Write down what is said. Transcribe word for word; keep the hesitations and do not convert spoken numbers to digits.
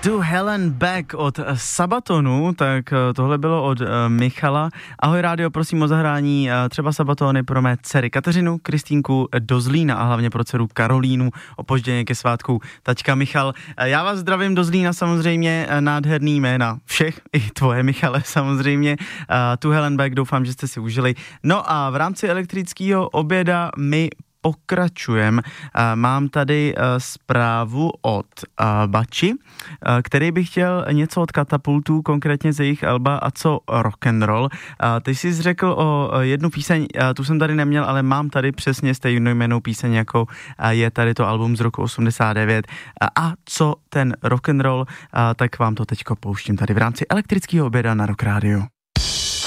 To Helen Back od Sabatonu, tak tohle bylo od uh, Michala. Ahoj rádio, prosím o zahrání uh, třeba Sabatony pro mé dcery Kateřinu, Kristýnku do Zlína a hlavně pro dceru Karolínu, opožděně ke svátku taťka Michal. Uh, já vás zdravím do Zlína, samozřejmě uh, nádherný jména všech, i tvoje Michale samozřejmě. Uh, tu Helen Back, doufám, že jste si užili. No a v rámci elektrického oběda my pokračujem. Mám tady zprávu od Bači, který by chtěl něco od Katapultů, konkrétně z jejich alba A co rock'n'roll. Ty jsi řekl o jednu píseň, tu jsem tady neměl, ale mám tady přesně stejnojmennou píseň, jako je tady to album z roku osmdesát devět. A co ten rock'n'roll, tak vám to teďko pouštím tady v rámci elektrického oběda na Rock Radio.